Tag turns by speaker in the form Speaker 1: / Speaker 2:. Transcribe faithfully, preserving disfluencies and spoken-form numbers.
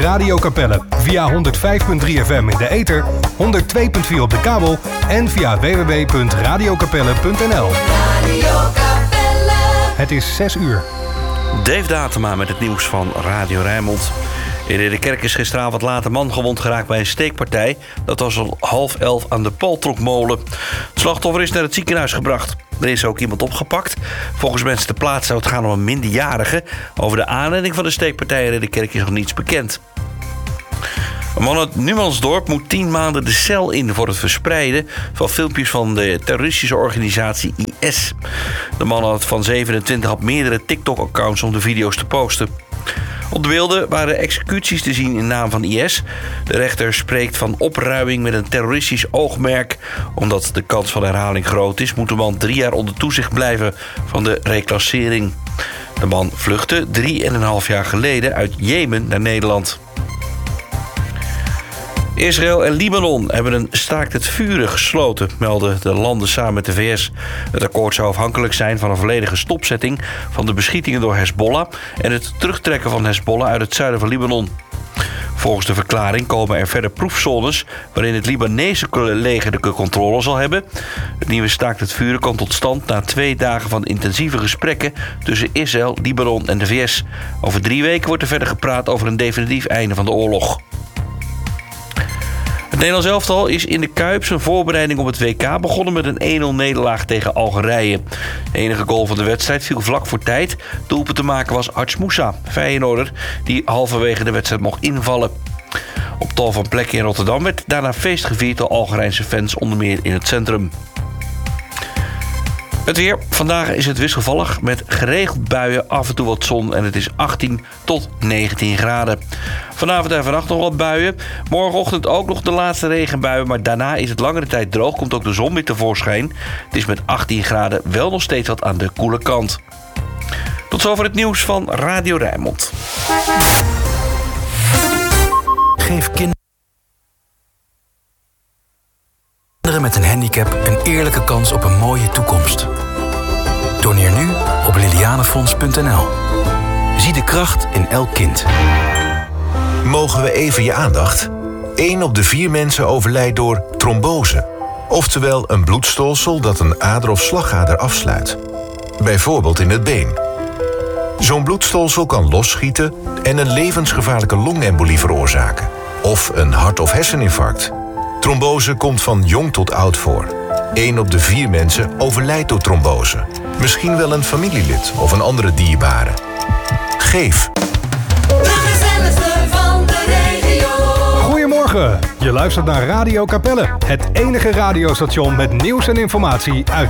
Speaker 1: Radio Capelle. Via honderd vijf komma drie F M in de ether, honderd twee komma vier op de kabel en via w w w punt radio capelle punt n l. Radio Capelle. Het is zes uur.
Speaker 2: Dave Datema met het nieuws van Radio Rijnmond. In Ridderkerk is gisteravond laat een man gewond geraakt bij een steekpartij. Dat was al half elf aan de Paltrokmolen. Het slachtoffer is naar het ziekenhuis gebracht. Er is ook iemand opgepakt. Volgens mensen ter plaatse zou het gaan om een minderjarige. Over de aanleiding van de steekpartij in Ridderkerk is nog niets bekend. Een man uit Numansdorp moet tien maanden de cel in voor het verspreiden van filmpjes van de terroristische organisatie I S. De man van zevenentwintig had meerdere TikTok-accounts om de video's te posten. Op de beelden waren executies te zien in naam van I S. De rechter spreekt van opruiming met een terroristisch oogmerk. Omdat de kans van herhaling groot is, moet de man drie jaar onder toezicht blijven van de reclassering. De man vluchtte drie en een half jaar geleden uit Jemen naar Nederland. Israël en Libanon hebben een staakt het vuren gesloten, melden de landen samen met de V S. Het akkoord zou afhankelijk zijn van een volledige stopzetting van de beschietingen door Hezbollah en het terugtrekken van Hezbollah uit het zuiden van Libanon. Volgens de verklaring komen er verder proefzones waarin het Libanese leger de controle zal hebben. Het nieuwe staakt het vuren komt tot stand na twee dagen van intensieve gesprekken tussen Israël, Libanon en de V S. Over drie weken wordt er verder gepraat over een definitief einde van de oorlog. Het Nederlands elftal is in de Kuip zijn voorbereiding op het W K begonnen met een één nul nederlaag tegen Algerije. De enige goal van de wedstrijd viel vlak voor tijd. Doelpunt te maken was Arts Moussa, Feyenoorder, die halverwege de wedstrijd mocht invallen. Op tal van plekken in Rotterdam werd daarna feest gevierd door Algerijnse fans, onder meer in het centrum. Het weer. Vandaag is het wisselvallig met geregeld buien, af en toe wat zon en het is achttien tot negentien graden. Vanavond en vannacht nog wat buien. Morgenochtend ook nog de laatste regenbuien, maar daarna is het langere tijd droog. Komt ook de zon weer tevoorschijn. Het is met achttien graden wel nog steeds wat aan de koele kant. Tot zover het nieuws van Radio Rijnmond.
Speaker 3: Geef kinderen met een handicap een eerlijke kans op een mooie toekomst. Doneer nu op lilianefonds punt n l. Zie de kracht in elk kind.
Speaker 4: Mogen we even je aandacht? Eén op de vier mensen overlijdt door trombose. Oftewel een bloedstolsel dat een ader of slagader afsluit. Bijvoorbeeld in het been. Zo'n bloedstolsel kan losschieten en een levensgevaarlijke longembolie veroorzaken. Of een hart- of herseninfarct. Trombose komt van jong tot oud voor. Eén op de vier mensen overlijdt door trombose. Misschien wel een familielid of een andere dierbare. Geef.
Speaker 1: De gezelligste van de regio. Goedemorgen. Je luistert naar Radio Capelle. Het enige radiostation met nieuws en informatie uit